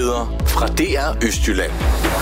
Nyheder fra DR Østjylland.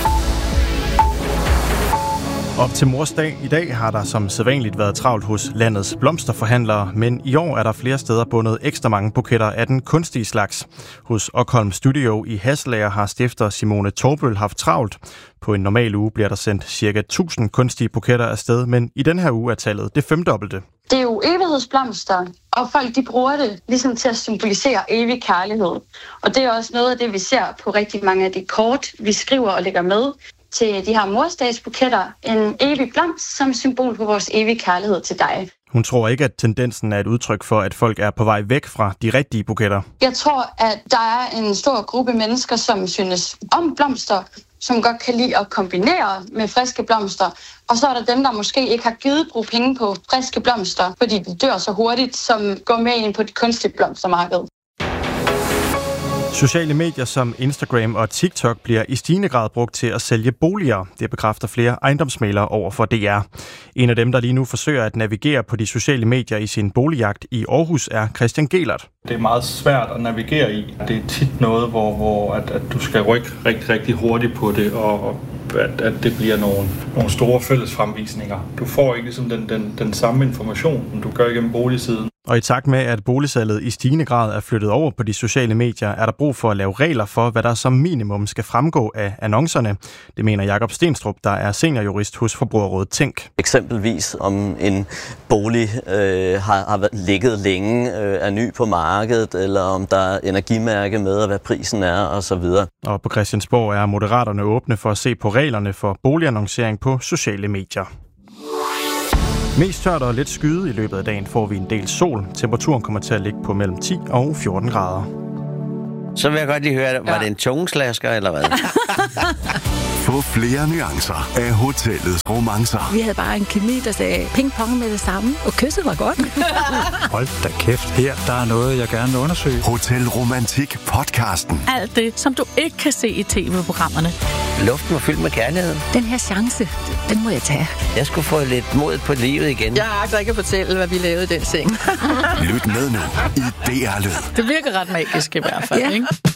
Op til Mors Dag i dag har der som sædvanligt været travlt hos landets blomsterforhandlere, men i år er der flere steder bundet ekstra mange buketter af den kunstige slags. Hos Okholm Studio i Hasselager har stifter Simone Torbøl haft travlt. På en normal uge bliver der sendt ca. 1000 kunstige buketter afsted, men i den her uge er tallet det femdobbelte. Det er jo evighedsblomster, og folk de bruger det ligesom til at symbolisere evig kærlighed. Og det er også noget af det, vi ser på rigtig mange af de kort, vi skriver og lægger med til de her morsdagsbuketter. En evig blomst som symbol på vores evige kærlighed til dig. Hun tror ikke, at tendensen er et udtryk for, at folk er på vej væk fra de rigtige buketter. Jeg tror, at der er en stor gruppe mennesker, som synes om blomster, som godt kan lide at kombinere med friske blomster. Og så er der dem, der måske ikke har givet bruge penge på friske blomster, fordi de dør så hurtigt, som går med ind på det kunstige blomstermarked. Sociale medier som Instagram og TikTok bliver i stigende grad brugt til at sælge boliger. Det bekræfter flere ejendomsmæglere over for DR. En af dem, der lige nu forsøger at navigere på de sociale medier i sin boligjagt i Aarhus, er Christian Gelert. Det er meget svært at navigere i. Det er tit noget, hvor at du skal rykke rigtig, rigtig hurtigt på det, og at det bliver nogle store fælles fremvisninger. Du får ikke ligesom den samme information, som du gør igennem boligsiden. Og i takt med, at boligsalget i stigende grad er flyttet over på de sociale medier, er der brug for at lave regler for, hvad der som minimum skal fremgå af annoncerne. Det mener Jakob Stenstrup, der er seniorjurist hos Forbrugerrådet Tænk. Eksempelvis om en bolig har ligget længe, er ny på markedet, eller om der er energimærke med, og hvad prisen er osv. Og på Christiansborg er Moderaterne åbne for at se på reglerne for boligannoncering på sociale medier. Mest tørt og lidt skyet i løbet af dagen får vi en del sol. Temperaturen kommer til at ligge på mellem 10 og 14 grader. Så vil jeg godt lige høre, var det en tungeslasker eller hvad? Få flere nuancer af hotellets romancer. Vi havde bare en kemi, der sagde ping-pong med det samme, og kysset var godt. Hold da kæft, her der er noget, jeg gerne vil undersøge. Hotel Romantik podcasten. Alt det, som du ikke kan se i tv-programmerne. Luften var fyldt med kærlighed. Den her chance, den må jeg tage. Jeg skulle få lidt mod på livet igen. Jeg agter ikke at fortælle, hvad vi lavede i den seng. Lyt med nu i DR Lyd. Det virker ret magisk i hvert fald, ikke?